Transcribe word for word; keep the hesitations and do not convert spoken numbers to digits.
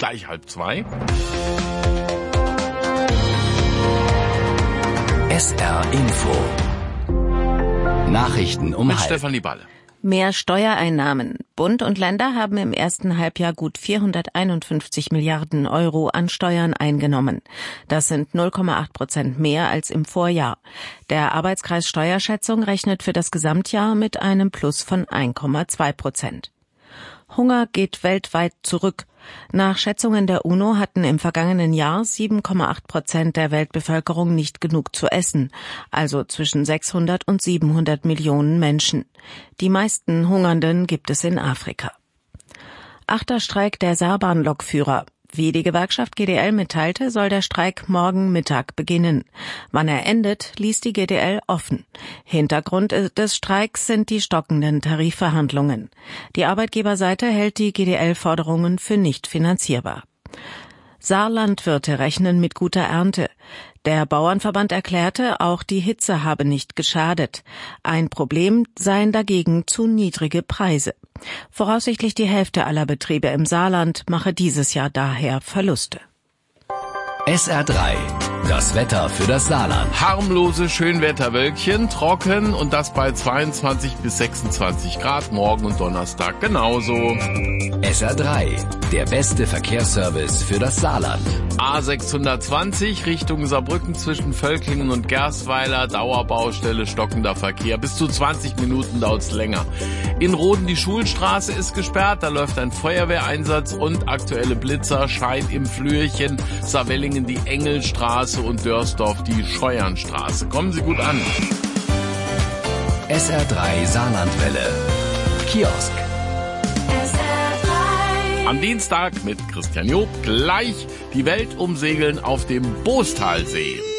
gleich halb zwei. S R Info. Nachrichten um Mit halb. Stefanie Balle. Mehr Steuereinnahmen. Bund und Länder haben im ersten Halbjahr gut vierhunderteinundfünfzig Milliarden Euro an Steuern eingenommen. Das sind null Komma acht Prozent mehr als im Vorjahr. Der Arbeitskreis Steuerschätzung rechnet für das Gesamtjahr mit einem Plus von eins Komma zwei Prozent. Hunger geht weltweit zurück. Nach Schätzungen der UNO hatten im vergangenen Jahr sieben Komma acht Prozent der Weltbevölkerung nicht genug zu essen, also zwischen sechshundert und siebenhundert Millionen Menschen. Die meisten Hungernden gibt es in Afrika. Achter Streik der Saarbahnlokführer. Wie die Gewerkschaft G D L mitteilte, soll der Streik morgen Mittag beginnen. Wann er endet, ließ die G D L offen. Hintergrund des Streiks sind die stockenden Tarifverhandlungen. Die Arbeitgeberseite hält die G D L-Forderungen für nicht finanzierbar. Saarlandwirte rechnen mit guter Ernte. Der Bauernverband erklärte, auch die Hitze habe nicht geschadet. Ein Problem seien dagegen zu niedrige Preise. Voraussichtlich die Hälfte aller Betriebe im Saarland mache dieses Jahr daher Verluste. S R drei. Das Wetter für das Saarland. Harmlose Schönwetterwölkchen, trocken und das bei zweiundzwanzig bis sechsundzwanzig Grad, morgen und Donnerstag genauso. S R drei. Der beste Verkehrsservice für das Saarland. A sechshundertzwanzig Richtung Saarbrücken zwischen Völklingen und Gerstweiler, Dauerbaustelle, stockender Verkehr. Bis zu zwanzig Minuten dauert's länger. In Roden die Schulstraße ist gesperrt, da läuft ein Feuerwehreinsatz und aktuelle Blitzer, Scheid im Flürchen, Saarwellingen die Engelstraße und Dörsdorf die Scheuernstraße. Kommen Sie gut an. S R drei Saarlandwelle. Kiosk. Am Dienstag mit Christian Job gleich die Welt umsegeln auf dem Boostalsee.